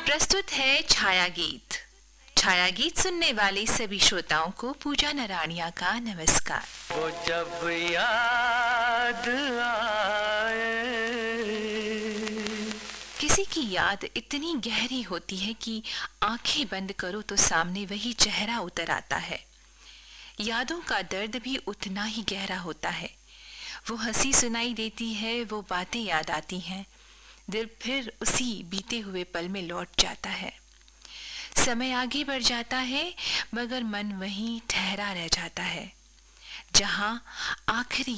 प्रस्तुत है छाया गीत। छाया गीत सुनने वाले सभी श्रोताओं को पूजा नारायणिया का नमस्कार। वो जब याद आए। किसी की याद इतनी गहरी होती है कि आंखें बंद करो तो सामने वही चेहरा उतर आता है। यादों का दर्द भी उतना ही गहरा होता है। वो हंसी सुनाई देती है, वो बातें याद आती हैं, दिल फिर उसी बीते हुए पल में लौट जाता है। समय आगे बढ़ जाता है मगर मन वहीं ठहरा रह जाता है जहां आखिरी